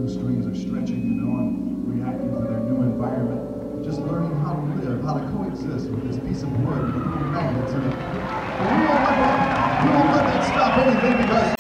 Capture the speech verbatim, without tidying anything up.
new strings are stretching, you know, and reacting to their new environment. Just learning how to live, how to coexist with this piece of wood with little magnets in it. But we won't let that, we won't let that stop anything because